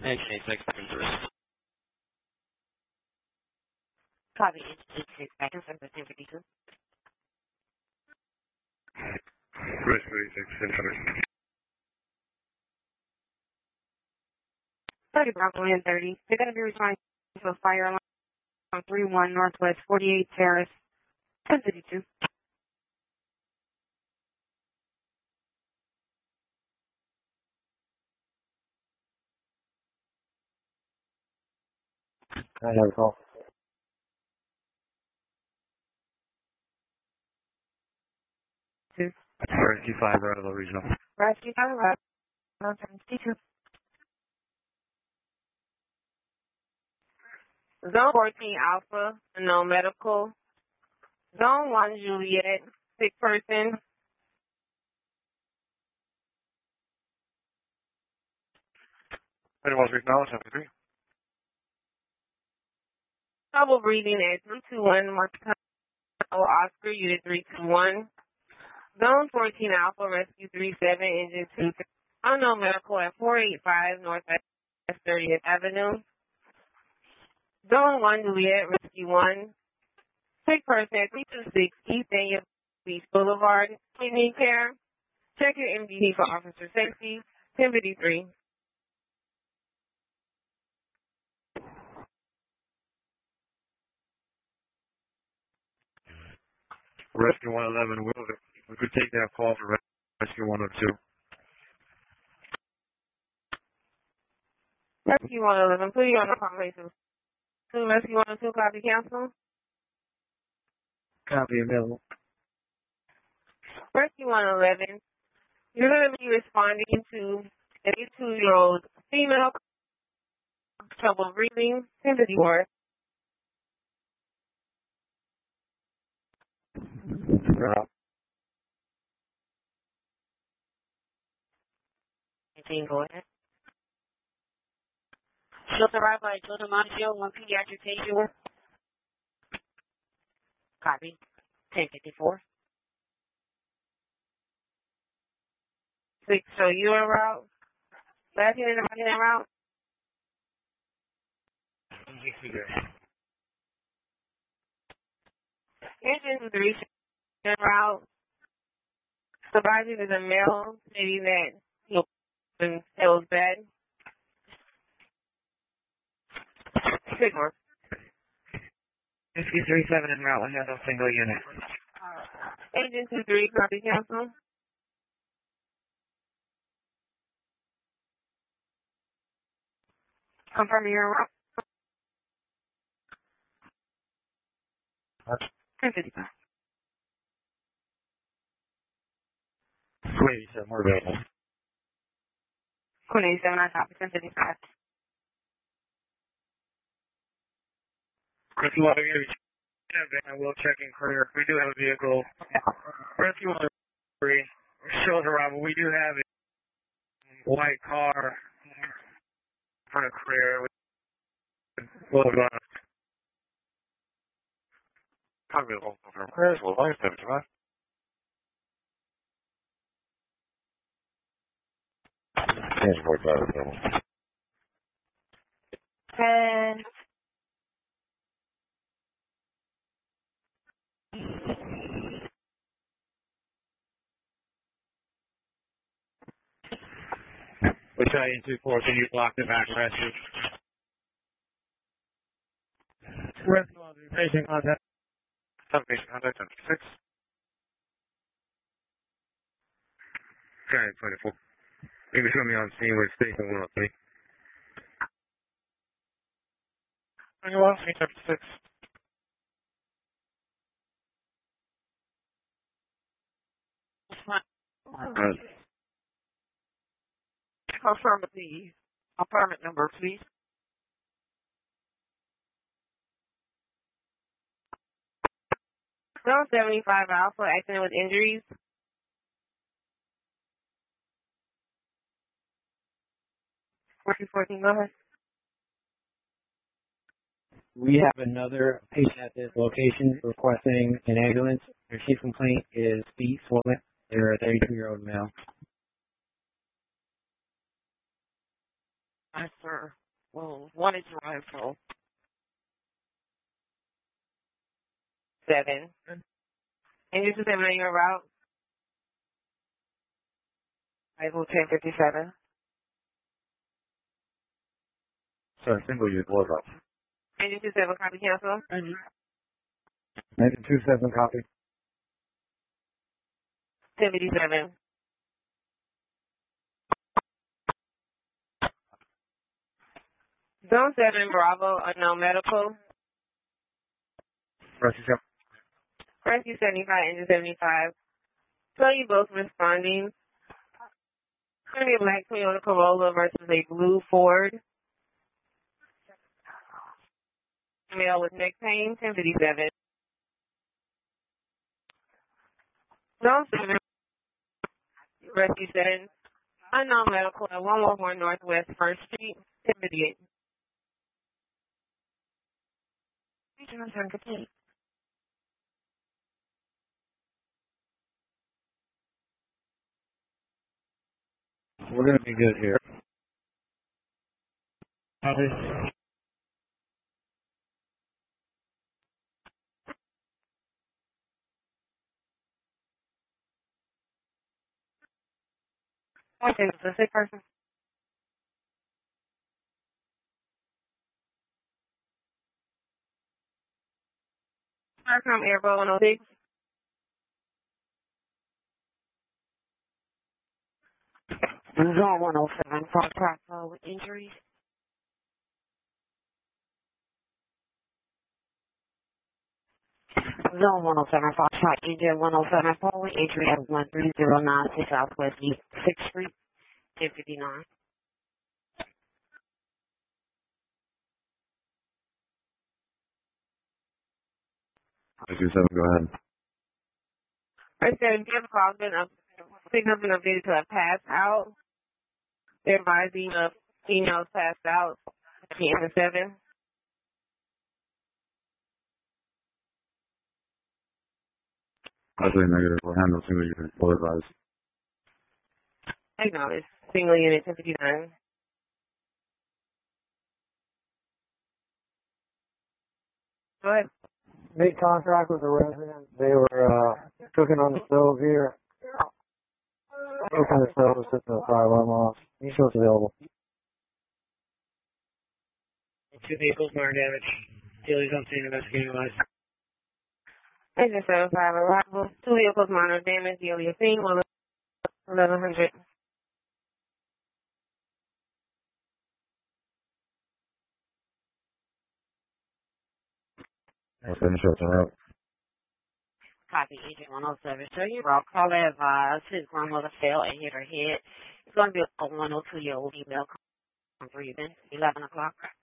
Okay, 673. Copy. 86 seconds. 1052. Rescue 86, 30 Bravo and 30. They're going to be responding to a fire alarm on 31 Northwest 48 Terrace, 1052. I have a call. Rescue 5, Rutherford Regional. Rescue Colorado, 1052. Zone 14 Alpha, no medical. Zone 1 Juliet, sick person. Anyone acknowledge 73? Trouble breathing at 321 Marcelo Oscar, Unit 321. Zone 14 Alpha, Rescue 37, Engine 2. Unknown medical at 485 Northwest 30th Avenue. Zone 1 Juliet, Rescue 1. Sick person at 326 East Daniel Beach Boulevard. You need care. Check your MDT for officer safety. 1053. Rescue 111, we could take that call for Rescue 102. Rescue 111, put you on the confirmation. Rescue 102, copy cancel. Copy available. Rescue 111, you're going to be responding to an 82-year-old female trouble breathing, 1054. Go ahead. Shelter arrived by Joseph Montiel, 1 pediatric patient. Copy. 1054. 6, so you're en route. Last unit en route. Engine 3 en route. Surviving is a male stating that it was bad. Signal. Rescue 37 en route, we have a single unit. Agent 23, copy cancel. Confirm your route. 1055. 287, we're available. 287, I copy. 1055. Rescue 103, I will check in career. We do have a vehicle. Rescue 103, shows arrival. We do have a white car in front of career. We'll copy the whole confirm. Career will live 75. Transport driver available. 10. Battalion 2-4, can you block the back rescue? Rescue 103, patient contact. Patient contact on 6. Okay, 24. You can show me on scene with station 103. 21, 876. Affirmative number, please. Zone 75 Alpha, accident with injuries. Rescue 14, go ahead. We have another patient at this location requesting an ambulance. Their chief complaint is feet swollen. They're a 32-year-old male. Yes, sir. Well, one is rifle. 7. Engine 7 on your route. Rifle 1057. Sir, single unit, load up. Engine 27, copy cancel. Engine 27, copy. 77. Zone 7, Bravo, unknown medical. Rescue 7. Rescue 75, engine 75. So you both responding. It's going to be a black Toyota Corolla versus a blue Ford. Male with neck pain, 1057. Zone 7, Rescue 7. Unknown medical at 111 Northwest 1st Street, 1058. Regional Center complete. We're going to be good here. Copy. Okay, it's a sick person. Starcom Airboat 106. Zone 107, contact with injuries. Zone 107, Foxtrot, engine 107, forward entry at 13096 Southwest 6th Street, 1059. Rescue 7, go ahead. Right there, give call been up, signal been updated to a pass out. They're advising of females passed out at the end of 7. Actually, negative. We'll handle single unit, full advise. Acknowledge. Single unit 1059. Go ahead. Made contact with the resident. They were cooking on the stove here. Cooking on the stove was sitting the fire alarm off. He's still available. 2 vehicles, minor damage. Dailies on scene, investigating lights. Engine 75 arrival. 2 vehicles, minor damage. Daily scene, 1100. I'll finish up the route. Copy, Agent 107. So you route caller advised his grandmother fell and hit her head. It's going to be a 102-year-old female breathing. 11 o'clock.